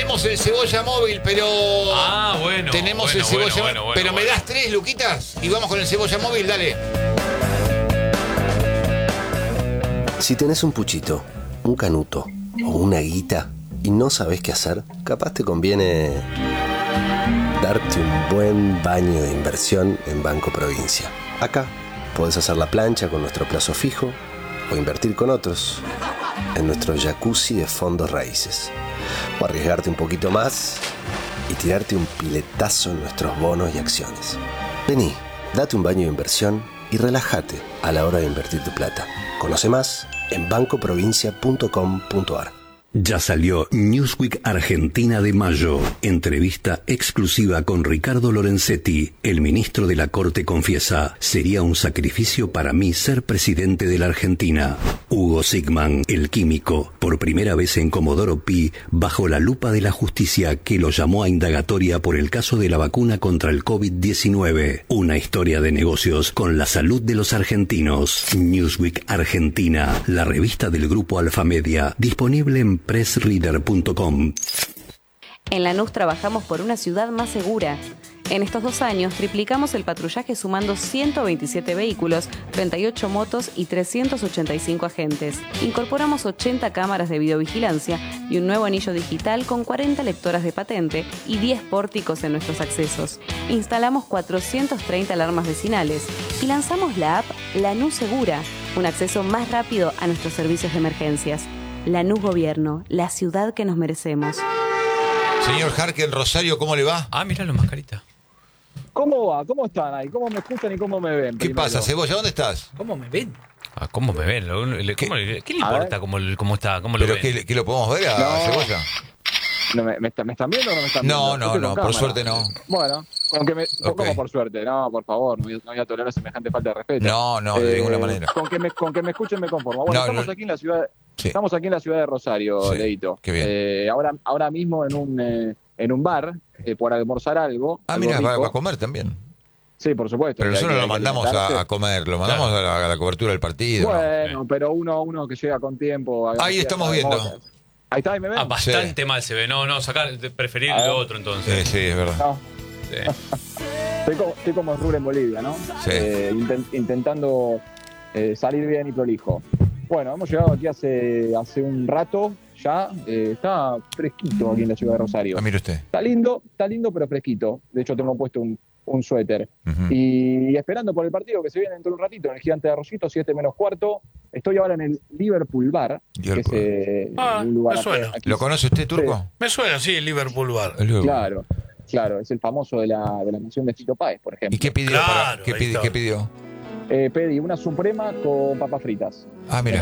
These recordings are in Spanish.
tenemos el cebolla móvil, pero... bueno. Tenemos el cebolla móvil. Pero me das 3, Luquitas, y vamos con el cebolla móvil, dale. Si tenés un puchito, un canuto o una guita y no sabés qué hacer, capaz te conviene darte un buen baño de inversión en Banco Provincia. Acá podés hacer la plancha con nuestro plazo fijo o invertir con otros en nuestro jacuzzi de fondos raíces. O arriesgarte un poquito más y tirarte un piletazo en nuestros bonos y acciones. Vení, date un baño de inversión y relájate a la hora de invertir tu plata. Conoce más en bancoprovincia.com.ar. Ya salió Newsweek Argentina de mayo. Entrevista exclusiva con Ricardo Lorenzetti. El ministro de la Corte confiesa: sería un sacrificio para mí ser presidente de la Argentina. Hugo Sigman, el químico, por primera vez en Comodoro Pi, bajo la lupa de la justicia que lo llamó a indagatoria por el caso de la vacuna contra el COVID-19. Una historia de negocios con la salud de los argentinos. Newsweek Argentina, la revista del grupo Alfamedia, disponible en pressreader.com. En Lanús trabajamos por una ciudad más segura. En estos 2 años triplicamos el patrullaje sumando 127 vehículos, 38 motos y 385 agentes. Incorporamos 80 cámaras de videovigilancia y un nuevo anillo digital con 40 lectoras de patente y 10 pórticos en nuestros accesos. Instalamos 430 alarmas vecinales y lanzamos la app Lanús Segura, un acceso más rápido a nuestros servicios de emergencias. Lanús Gobierno, la ciudad que nos merecemos. Señor Harker, Rosario, ¿cómo le va? Míralo, mascarita. ¿Cómo va? ¿Cómo están ahí? ¿Cómo me escuchan y cómo me ven? ¿Qué pasa, Cebolla? ¿Dónde estás? ¿Cómo me ven? ¿Cómo me ven? ¿Qué le importa cómo está? ¿Cómo lo ¿Pero ven? qué lo podemos ver a Cebolla? No, ¿me están viendo o no me están viendo? No, por suerte no. Bueno, ¿cómo por suerte? No, por favor, no voy a tolerar semejante falta de respeto. No, de ninguna manera. Con que me escuchen me conformo. Bueno, estamos aquí en la ciudad. Sí. Estamos aquí en la ciudad de Rosario, Sí, Leito. qué bien. Ahora mismo en un bar, por almorzar algo. Mira, algo va rico. a comer también. Sí, por supuesto. Pero nosotros Hay lo que mandamos alimentarse. a comer, lo mandamos a la cobertura del partido. Bueno, ¿no? pero uno que llega con tiempo. Ahí estamos viendo. Ahí está, ahí me ven. Bastante mal se ve. No, preferir lo otro entonces. Sí, es verdad. No. Sí. Estoy como Rubén en Bolivia, ¿no? Sí. Intentando salir bien y prolijo. Bueno, hemos llegado aquí hace un rato ya. Está fresquito aquí en la ciudad de Rosario. Mire usted. Está lindo, pero fresquito. De hecho, tengo puesto un suéter. Uh-huh. Y esperando por el partido que se viene dentro de un ratito en el Gigante de Arroyito, 7 menos cuarto. Estoy ahora en el Liverpool Bar, que es un lugar me suena. aquí. ¿Lo conoce usted, Turco? Sí. Me suena, sí, el Liverpool Bar. Claro, es el famoso de la nación de Fito Páez, por ejemplo. ¿Y qué pidió? Claro, ¿Qué pidió? Pedí una suprema con papas fritas. Mira.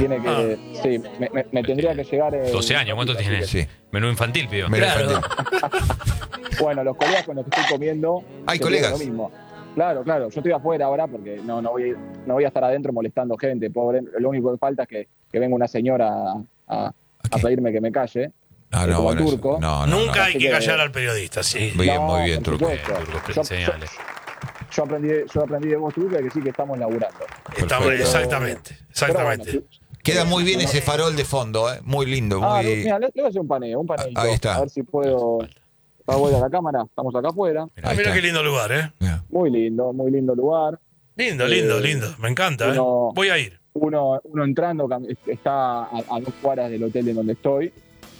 Me tendría que llegar... 12 años, ¿cuánto tiene? Sí. Menú infantil, pidió. Claro. Bueno, los colegas con los que estoy comiendo... ¿Hay se colegas? piden lo mismo. Claro. Yo estoy afuera ahora porque no voy a estar adentro molestando gente. Pobre, lo único que falta es que venga una señora a pedirme que me calle. Como Turco. Nunca hay Así que callar al periodista, sí. Muy bien, por Turco. supuesto. Señales. Yo aprendí de vos, Turco, que sí que estamos laburando. Estamos, exactamente. Pero bueno, Queda muy bien ese farol de fondo, muy lindo. mira, le voy a hacer un paneo. Ahí está. A ver si puedo... Voy a la cámara, estamos acá afuera. Mira qué lindo lugar, ¿eh? Muy lindo lugar. Lindo. Me encanta, Voy a ir. Uno entrando, está a 2 cuadras del hotel en donde estoy.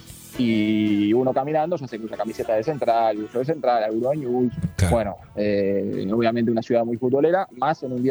Y uno caminando ya se usa camiseta de Central, uso de Central, Uruguay News. Claro. Bueno, obviamente una ciudad muy futbolera, más en un día